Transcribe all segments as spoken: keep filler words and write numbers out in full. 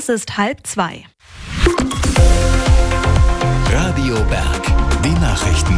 Es ist halb zwei. Radio Berg, die Nachrichten.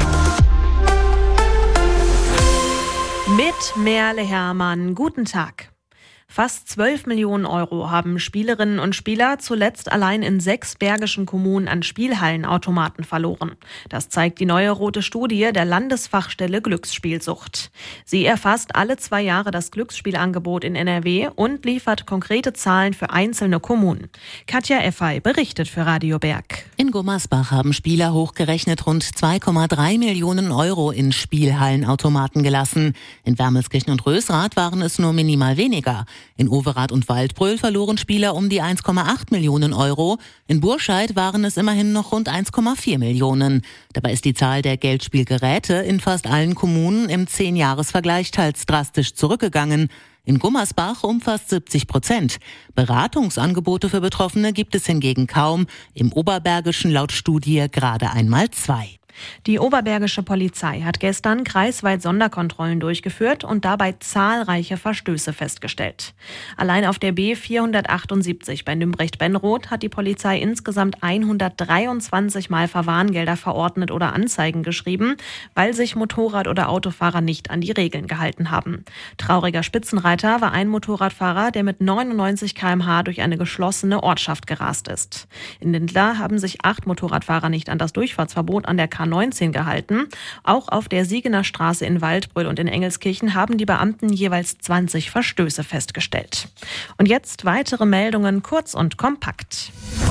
Mit Merle Hermann, guten Tag. Fast zwölf Millionen Euro haben Spielerinnen und Spieler zuletzt allein in sechs bergischen Kommunen an Spielhallenautomaten verloren. Das zeigt die neue rote Studie der Landesfachstelle Glücksspielsucht. Sie erfasst alle zwei Jahre das Glücksspielangebot in N R W und liefert konkrete Zahlen für einzelne Kommunen. Katja Effey berichtet für Radio Berg. In Gummersbach haben Spieler hochgerechnet rund zwei Komma drei Millionen Euro in Spielhallenautomaten gelassen. In Wermelskirchen und Rösrath waren es nur minimal weniger. In Overath und Waldbröl verloren Spieler um die eins Komma acht Millionen Euro. In Burscheid waren es immerhin noch rund eins Komma vier Millionen. Dabei ist die Zahl der Geldspielgeräte in fast allen Kommunen im zehn-Jahres-Vergleich teils drastisch zurückgegangen. In Gummersbach um fast siebzig Prozent. Beratungsangebote für Betroffene gibt es hingegen kaum. Im Oberbergischen laut Studie gerade einmal zwei. Die Oberbergische Polizei hat gestern kreisweit Sonderkontrollen durchgeführt und dabei zahlreiche Verstöße festgestellt. Allein auf der B vierhundertachtundsiebzig bei Nümbrecht-Benroth hat die Polizei insgesamt hundertdreiundzwanzig Mal Verwarngelder verordnet oder Anzeigen geschrieben, weil sich Motorrad- oder Autofahrer nicht an die Regeln gehalten haben. Trauriger Spitzenreiter war ein Motorradfahrer, der mit neunundneunzig Kilometer pro Stunde durch eine geschlossene Ortschaft gerast ist. In Lindlar haben sich acht Motorradfahrer nicht an das Durchfahrtsverbot an der K neunzehn gehalten. Auch auf der Siegener Straße in Waldbröl und in Engelskirchen haben die Beamten jeweils zwanzig Verstöße festgestellt. Und jetzt weitere Meldungen kurz und kompakt.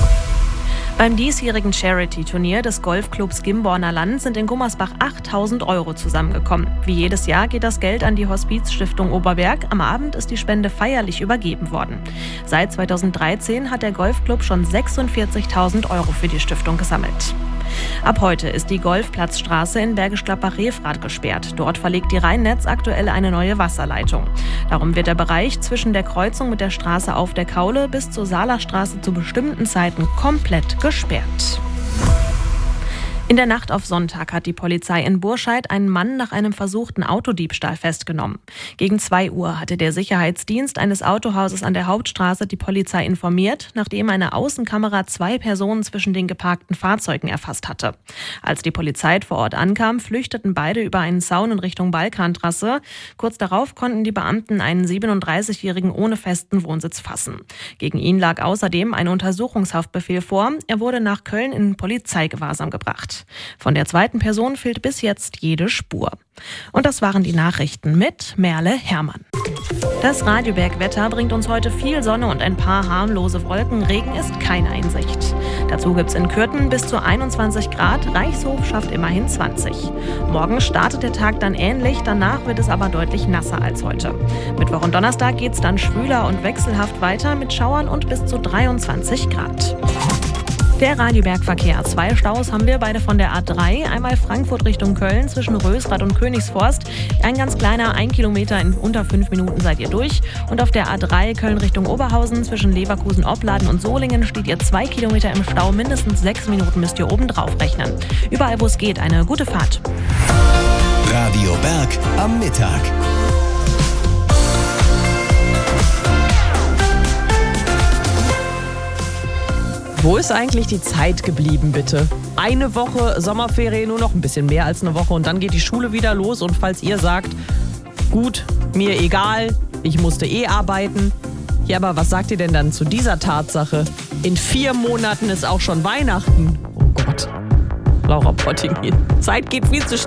Beim diesjährigen Charity-Turnier des Golfclubs Gimborner Land sind in Gummersbach achttausend Euro zusammengekommen. Wie jedes Jahr geht das Geld an die Hospizstiftung Oberberg. Am Abend ist die Spende feierlich übergeben worden. Seit zweitausenddreizehn hat der Golfclub schon sechsundvierzigtausend Euro für die Stiftung gesammelt. Ab heute ist die Golfplatzstraße in Bergisch Gladbach-Refrath gesperrt. Dort verlegt die Rheinnetz aktuell eine neue Wasserleitung. Darum wird der Bereich zwischen der Kreuzung mit der Straße auf der Kaule bis zur Saalerstraße zu bestimmten Zeiten komplett gesperrt. In der Nacht auf Sonntag hat die Polizei in Burscheid einen Mann nach einem versuchten Autodiebstahl festgenommen. Gegen zwei Uhr hatte der Sicherheitsdienst eines Autohauses an der Hauptstraße die Polizei informiert, nachdem eine Außenkamera zwei Personen zwischen den geparkten Fahrzeugen erfasst hatte. Als die Polizei vor Ort ankam, flüchteten beide über einen Zaun in Richtung Balkantrasse. Kurz darauf konnten die Beamten einen siebenunddreißigjährigen ohne festen Wohnsitz fassen. Gegen ihn lag außerdem ein Untersuchungshaftbefehl vor. Er wurde nach Köln in Polizeigewahrsam gebracht. Von der zweiten Person fehlt bis jetzt jede Spur. Und das waren die Nachrichten mit Merle Hermann. Das Radio Berg Wetter bringt uns heute viel Sonne und ein paar harmlose Wolken. Regen ist keine in Sicht. Dazu gibt es in Kürten bis zu einundzwanzig Grad. Reichshof schafft immerhin zwanzig. Morgen startet der Tag dann ähnlich, danach wird es aber deutlich nasser als heute. Mittwoch und Donnerstag geht es dann schwüler und wechselhaft weiter mit Schauern und bis zu dreiundzwanzig Grad. Der Radioberg-Verkehr. Zwei Staus haben wir, beide von der A drei. Einmal Frankfurt Richtung Köln zwischen Rösrath und Königsforst. Ein ganz kleiner, ein Kilometer in unter fünf Minuten seid ihr durch. Und auf der A drei Köln Richtung Oberhausen zwischen Leverkusen, Opladen und Solingen steht ihr zwei Kilometer im Stau. Mindestens sechs Minuten müsst ihr oben drauf rechnen. Überall, wo es geht, eine gute Fahrt. Radio Berg am Mittag. Wo ist eigentlich die Zeit geblieben, bitte? Eine Woche Sommerferien, nur noch ein bisschen mehr als eine Woche und dann geht die Schule wieder los. Und falls ihr sagt, gut, mir egal, ich musste eh arbeiten. Ja, aber was sagt ihr denn dann zu dieser Tatsache? In vier Monaten ist auch schon Weihnachten. Oh Gott. Laura Potting, Zeit geht viel zu schnell.